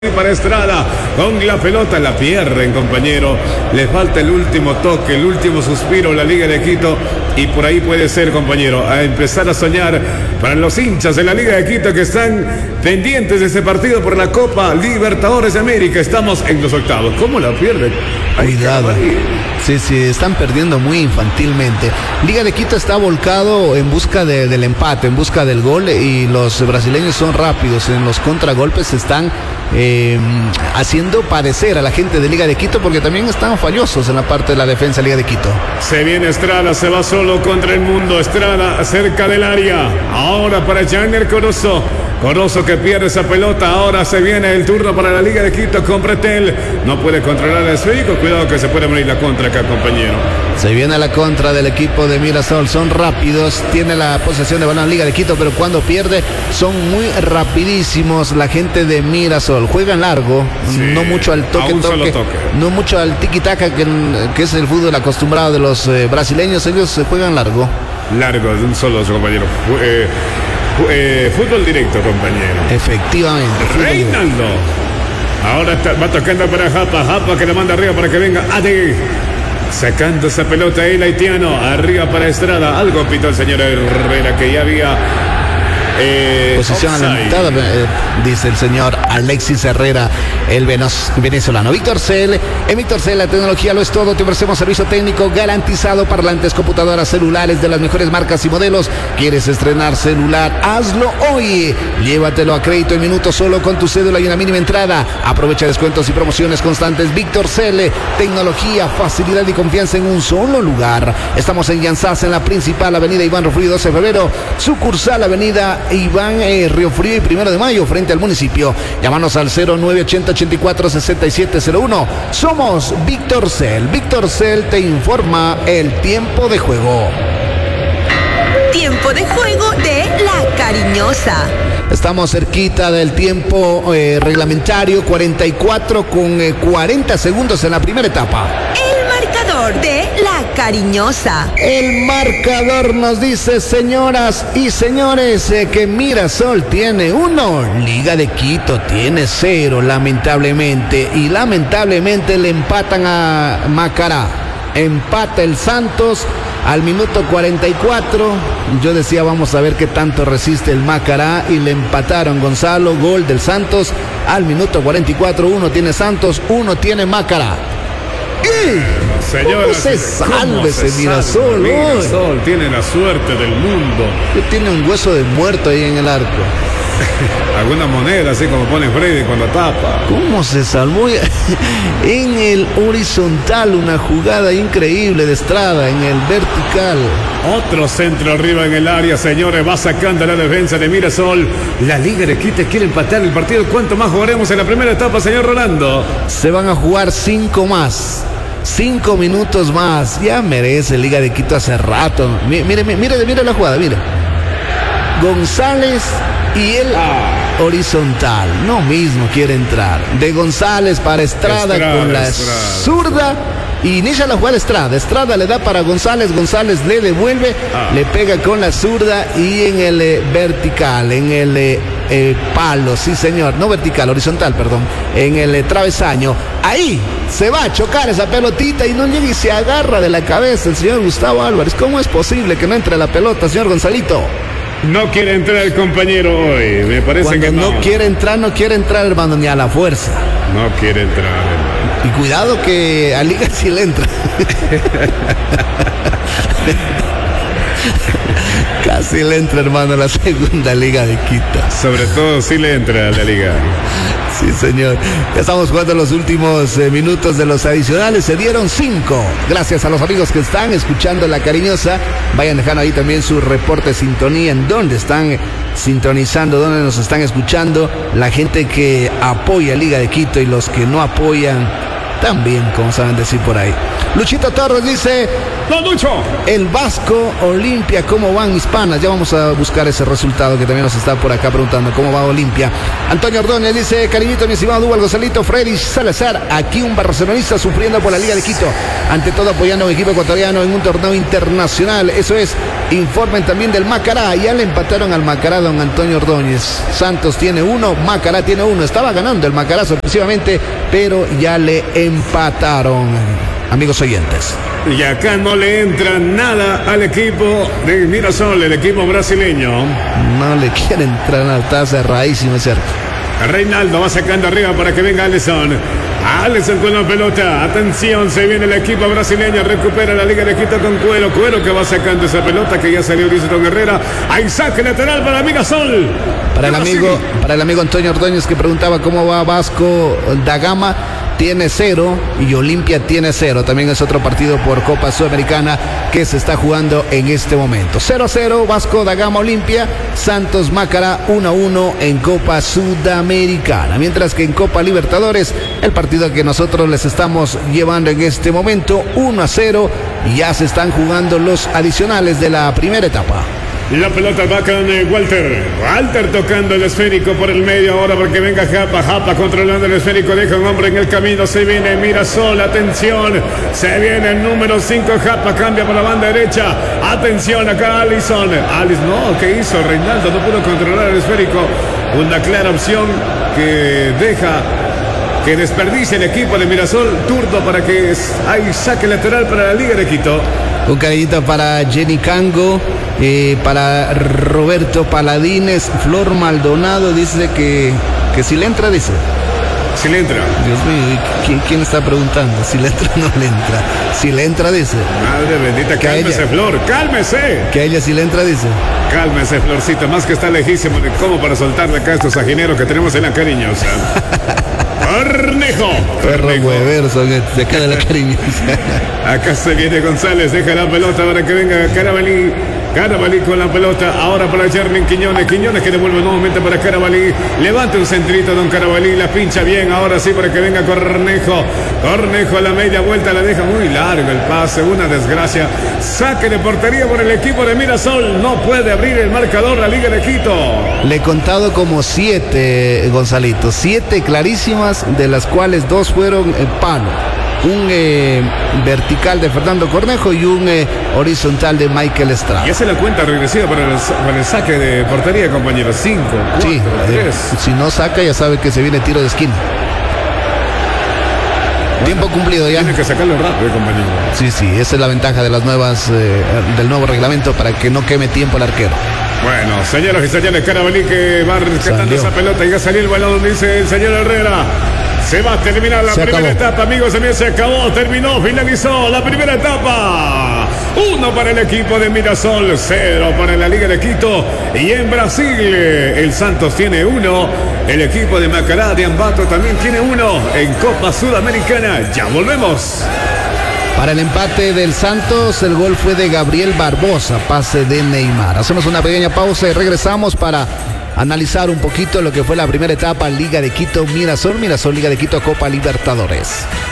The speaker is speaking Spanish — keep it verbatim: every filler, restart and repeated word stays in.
Para Estrada, con la pelota la pierden, compañero. Le falta el último toque, el último suspiro, la Liga de Quito. Y por ahí puede ser, compañero, a empezar a soñar para los hinchas de la Liga de Quito que están pendientes de ese partido por la Copa Libertadores de América. Estamos en los octavos. ¿Cómo la pierden? Cuidado. Sí, sí, están perdiendo muy infantilmente. Liga de Quito está volcado en busca de, del empate, en busca del gol, y los brasileños son rápidos. En los contragolpes están eh, haciendo padecer a la gente de Liga de Quito, porque también están fallosos en la parte de la defensa Liga de Quito. Se viene Estrada, se va solo contra el mundo. Estrada cerca del área. Ahora para Jainer Corozo. Corozo que pierde esa pelota. Ahora se viene el turno para la Liga de Quito con Pretel. No puede controlar el esférico. Cuidado que se puede venir la contra acá, compañero. Se viene la contra del equipo de Mirasol. Son rápidos. Tiene la posesión de balón Liga de Quito, pero cuando pierde son muy rapidísimos la gente de Mirasol. Juegan largo. Sí, no mucho al toque, toque, toque. No mucho al tiki-taka, que, que es el fútbol acostumbrado de los eh, brasileños. Ellos eh, juegan largo. Largo, de un solo, compañero. Eh, Eh, fútbol directo, compañero. Efectivamente. Reinaldo. Ahora está, va tocando para Japa. Japa que le manda arriba para que venga Ade. Sacando esa pelota el haitiano. Arriba para Estrada. Algo pitó el señor Herrera, que ya había eh, posición adelantada, eh, dice el señor Alexis Herrera, el venezolano. Víctor Cel, en Víctor Cel la tecnología lo es todo. Te ofrecemos servicio técnico garantizado, parlantes, computadoras, celulares de las mejores marcas y modelos. ¿Quieres estrenar celular? Hazlo hoy. Llévatelo a crédito en minutos solo con tu cédula y una mínima entrada. Aprovecha descuentos y promociones constantes. Víctor Cel, tecnología, facilidad y confianza en un solo lugar. Estamos en Yanzás, en la principal avenida Iván Riofrío doce de febrero, sucursal avenida Iván eh, Riofrío y primero de mayo, frente al municipio. Llámanos al cero nueve ochenta ochenta y cuatro sesenta y siete cero uno. Somos Víctor Cel. Víctor Cel te informa el tiempo de juego. Tiempo de juego de La Cariñosa. Estamos cerquita del tiempo eh, reglamentario, cuarenta y cuatro con eh, cuarenta segundos en la primera etapa. El marcador de La Cariñosa. El marcador nos dice, señoras y señores, eh, que Mirasol tiene uno, Liga de Quito tiene cero, lamentablemente. Y lamentablemente le empatan a Macará. Empata el Santos al minuto cuarenta y cuatro. Yo decía, vamos a ver qué tanto resiste el Macará, y le empataron. Gonzalo, gol del Santos al minuto cuarenta y cuatro. Uno tiene Santos, uno tiene Macará. ¡Y! Señora, ¿Cómo se salve ese Mirasol? Mirasol tiene la suerte del mundo. Tiene un hueso de muerto ahí en el arco. Alguna moneda, así como pone Freddy cuando tapa. ¿Cómo se salvó? En el horizontal, una jugada increíble de Estrada. En el vertical, otro centro arriba en el área, señores. Va sacando la defensa de Mirasol. La Liga de Quito quiere empatar el partido. ¿Cuánto más jugaremos en la primera etapa, señor Rolando? Se van a jugar cinco más. Cinco minutos más. Ya merece Liga de Quito hace rato. Mire, mire, mire, mire la jugada, mire. González y el ah. horizontal, no mismo quiere entrar. De González para Estrada, Estrada con la Estrada. zurda. Y inicia la jugada Estrada. Estrada le da para González. González le devuelve. Ah. Le pega con la zurda y en el eh, vertical, en el eh, eh, palo, sí señor. No vertical, horizontal, perdón. En el eh, travesaño. Ahí se va a chocar esa pelotita y no llega y se agarra de la cabeza el señor Gustavo Álvarez. ¿Cómo es posible que no entre la pelota, señor Gonzalito? No quiere entrar el compañero hoy, me parece Cuando que no. no quiere entrar, no quiere entrar, hermano, ni a la fuerza. No quiere entrar, hermano. Y cuidado que a Liga sí le entra. Casi le entra, hermano, la segunda Liga de Quito. Sobre todo sí le entra a la Liga. Sí, señor. Ya estamos jugando los últimos eh, minutos de los adicionales. Se dieron cinco. Gracias a los amigos que están escuchando La Cariñosa. Vayan dejando ahí también su reporte de sintonía, en dónde están sintonizando, dónde nos están escuchando. La gente que apoya Liga de Quito y los que no apoyan. también, como saben decir por ahí. Luchito Torres dice: ¡Don Lucho! el Vasco Olimpia, ¿cómo van mis panas? Ya vamos a buscar ese resultado que también nos está por acá preguntando cómo va Olimpia. Antonio Ordóñez dice: cariñito, mi estimado Duval Gonzalito, Freddy Salazar, aquí un barcelonista sufriendo por la Liga de Quito, ante todo apoyando a un equipo ecuatoriano en un torneo internacional. Eso es, informen también del Macará. Ya le empataron al Macará, don Antonio Ordóñez. Santos tiene uno, Macará tiene uno. Estaba ganando el Macará sorpresivamente, pero ya le empataron, amigos oyentes. Y acá no le entra nada al equipo de Mirasol, el equipo brasileño. No le quiere entrar a la taza, cerradísimo ese arco. Reinaldo va sacando arriba para que venga Alisson. Alisson con la pelota. Atención, se viene el equipo brasileño. Recupera la Liga de Quito con Cuero. Cuero que va sacando esa pelota que ya salió, dice don Herrera. Hay saque lateral para Mirasol. Para el amigo, para el amigo Antonio Ordóñez, que preguntaba cómo va Vasco da Gama. Tiene cero y Olimpia tiene cero. También es otro partido por Copa Sudamericana que se está jugando en este momento. cero a cero Vasco da Gama Olimpia. Santos Macará uno a uno en Copa Sudamericana. Mientras que en Copa Libertadores, el partido que nosotros les estamos llevando en este momento, uno a cero. Ya se están jugando los adicionales de la primera etapa. La pelota va con Walter. Walter tocando el esférico por el medio ahora porque venga Japa. Japa controlando el esférico. Deja un hombre en el camino. Se viene Mirasol. Atención. Se viene el número cinco. Japa cambia por la banda derecha. Atención acá Alisson. Alisson, no, ¿qué hizo? Reinaldo no pudo controlar el esférico. Una clara opción que deja que desperdicie el equipo de Mirasol. Turno para que hay saque lateral para la Liga de Quito. Un cariñito para Jenny Cango, eh, para Roberto Paladines. Flor Maldonado dice que, que si le entra, dice. Si le entra. Dios mío, ¿quién, quién está preguntando? Si le entra o no le entra. Si le entra, dice. Madre bendita, que cálmese, ella, Flor, cálmese. Que a ella si le entra, dice. Cálmese, Florcita, más que está lejísimo de cómo para soltarle acá a estos ajineros que tenemos en la cariñosa. Cornejo. Perro huevero, se queda la cariñosa. Acá se viene González, deja la pelota para que venga Carabalí. Carabalí con la pelota, ahora para Jermin Quiñones. Quiñones que devuelve nuevamente para Carabalí. Levanta un centrito, don Carabalí, la pincha bien, ahora sí para que venga Cornejo. Cornejo a la media vuelta, la deja muy largo el pase, una desgracia. Saque de portería por el equipo de Mirasol, no puede abrir el marcador la Liga de Quito. Le he contado como siete, Gonzalito, siete clarísimas, de las cuales dos fueron en palo. Un eh, vertical de Fernando Cornejo y un eh, horizontal de Michael Estrada. Y esa es la cuenta regresiva para el, para el saque de portería, compañeros. Cinco, cuatro, sí, tres. Eh, si no saca, ya sabe que se viene tiro de esquina. Bueno, tiempo cumplido ya. Tiene que sacarlo rápido, compañero. Sí, sí, esa es la ventaja de las nuevas, eh, del nuevo reglamento, para que no queme tiempo el arquero. Bueno, señoras y señores, Carabalí que va rescatando Salió. esa pelota y ya salió el balón, dice el señor Herrera. Se va a terminar la Se primera acabó. etapa, amigos. También se acabó, terminó, finalizó la primera etapa. Uno para el equipo de Mirasol, cero para la Liga de Quito. Y en Brasil, el Santos tiene uno. El equipo de Macará de Ambato también tiene uno en Copa Sudamericana. Ya volvemos. Para el empate del Santos, el gol fue de Gabriel Barbosa, pase de Neymar. Hacemos una pequeña pausa y regresamos para analizar un poquito lo que fue la primera etapa, Liga de Quito, Mirasol, Mirasol, Liga de Quito, Copa Libertadores.